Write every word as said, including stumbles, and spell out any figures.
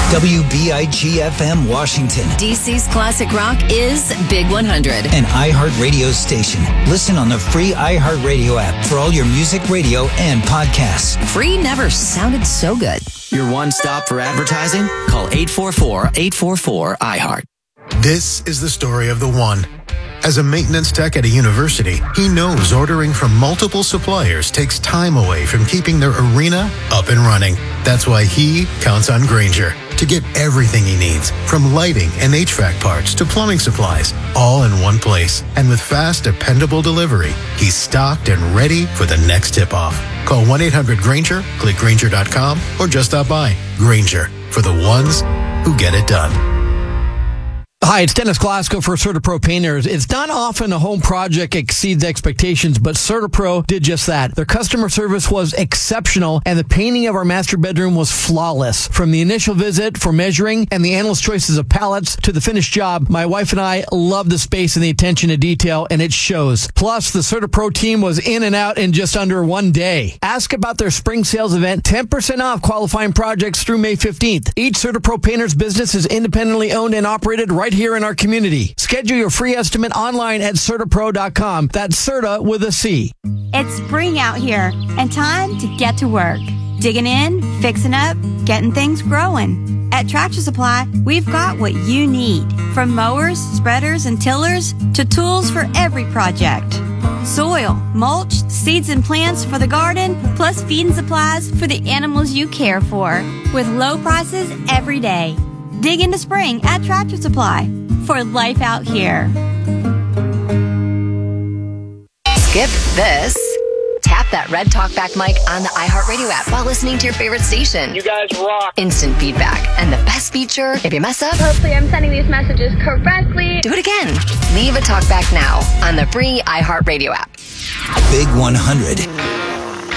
W B I G F M Washington. D C's classic rock is Big one hundred. An iHeartRadio station. Listen on the free iHeartRadio app for all your music, radio, and podcasts. Free never sounded so good. Your one stop for advertising? Call eight four four, eight four four, iHeart. This is the story of the one. As a maintenance tech at a university, he knows ordering from multiple suppliers takes time away from keeping their arena up and running. That's why he counts on Grainger to get everything he needs, from lighting and H V A C parts to plumbing supplies, all in one place. And with fast, dependable delivery, he's stocked and ready for the next tip-off. Call one eight hundred Grainger, click Grainger dot com, or just stop by. Grainger, for the ones who get it done. Hi, it's Dennis Glasgow for CertaPro Painters. It's not often a home project exceeds expectations, but CertaPro did just that. Their customer service was exceptional, and the painting of our master bedroom was flawless. From the initial visit for measuring and the endless choices of palettes to the finished job, my wife and I love the space and the attention to detail, and it shows. Plus, the CertaPro team was in and out in just under one day. Ask about their spring sales event, ten percent off qualifying projects through May fifteenth. Each CertaPro Painters business is independently owned and operated right here in our community. Schedule your free estimate online at Certapro dot com. That's Certa with a C. It's spring out here and time to get to work. Digging in, fixing up, getting things growing. At Tractor Supply, we've got what you need. From mowers, spreaders, and tillers to tools for every project. Soil, mulch, seeds and plants for the garden, plus feeding supplies for the animals you care for. With low prices every day. Dig into spring at Tractor Supply for life out here. Skip this. Tap that red talkback mic on the iHeartRadio app while listening to your favorite station. You guys rock. Instant feedback. And the best feature, if you mess up, hopefully I'm sending these messages correctly. Do it again. Leave a talkback now on the free iHeartRadio app. Big one hundred.